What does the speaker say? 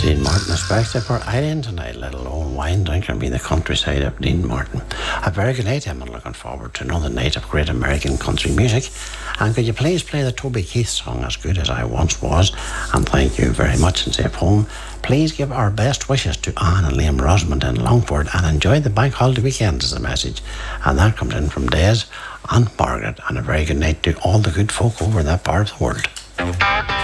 Dean Martin, especially for Eileen tonight, let alone wine drinker be the countryside of Dean Martin. A very good night, I'm looking forward to another night of great American country music. And could you please play the Toby Keith song As Good As I Once Was? And thank you very much and safe home. Please give our best wishes to Anne and Liam Rosamond in Longford and enjoy the bank holiday weekend as a message. And that comes in from Des and Margaret. And a very good night to all the good folk over that part of the world.